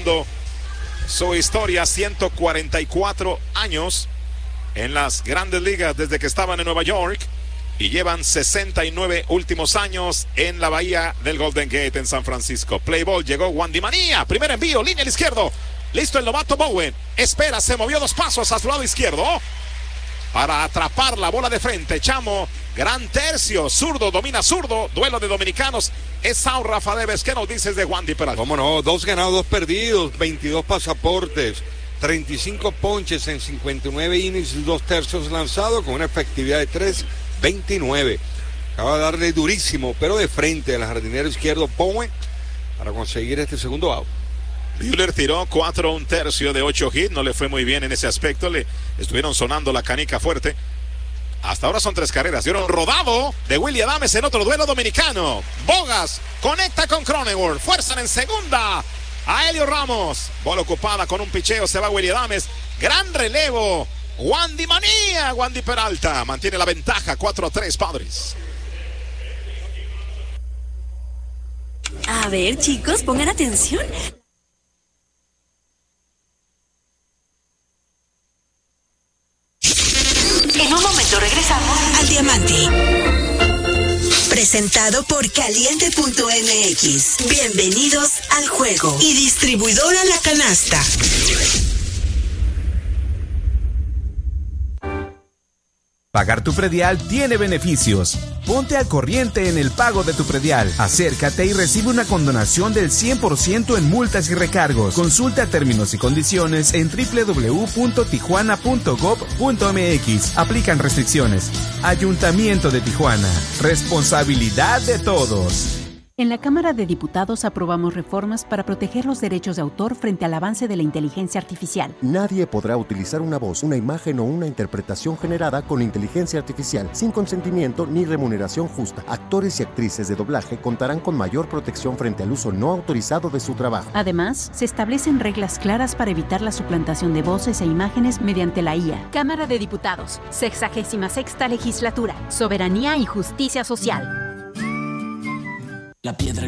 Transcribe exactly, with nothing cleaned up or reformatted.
celebrando su historia, ciento cuarenta y cuatro años en las grandes ligas desde que estaban en Nueva York y llevan sesenta y nueve últimos años en la bahía del Golden Gate en San Francisco. Play ball, llegó Wandy Manía, primer envío, línea al izquierdo, listo el novato Bowen, espera, se movió dos pasos a su lado izquierdo para atrapar la bola de frente. Chamo, gran tercio, zurdo, domina zurdo, duelo de dominicanos. Es Sao Rafa Deves. ¿Qué nos dices de Wandy Peralta? Cómo no, dos ganados, dos perdidos, veintidós pasaportes, treinta y cinco ponches en cincuenta y nueve innings y dos tercios lanzados con una efectividad de tres veintinueve. Acaba de darle durísimo, pero de frente al jardinero izquierdo Bowen para conseguir este segundo out. Buehler tiró cuatro un tercio de ocho hits, no le fue muy bien en ese aspecto, le estuvieron sonando la canica fuerte. Hasta ahora son tres carreras, dieron rodado de Willy Adames en otro duelo dominicano. Bogas conecta con Cronenworth, fuerzan en segunda a Helio Ramos. Bola ocupada con un picheo, se va Willy Adames. Gran relevo, Wandy Manía, Wandy Peralta mantiene la ventaja, cuatro a tres Padres. A ver, chicos, pongan atención. En un momento regresamos al Diamante. Presentado por Caliente punto M X. Bienvenidos al juego. Y distribuidora La Canasta. Pagar tu predial tiene beneficios. Ponte al corriente en el pago de tu predial. Acércate y recibe una condonación del cien por ciento en multas y recargos. Consulta términos y condiciones en doble u doble u doble u punto tijuana punto gob punto m x. Aplican restricciones. Ayuntamiento de Tijuana. Responsabilidad de todos. En la Cámara de Diputados aprobamos reformas para proteger los derechos de autor frente al avance de la inteligencia artificial. Nadie podrá utilizar una voz, una imagen o una interpretación generada con inteligencia artificial sin consentimiento ni remuneración justa. Actores y actrices de doblaje contarán con mayor protección frente al uso no autorizado de su trabajo. Además, se establecen reglas claras para evitar la suplantación de voces e imágenes mediante la I A. Cámara de Diputados, sexagésima sexta legislatura, soberanía y justicia social. La piedra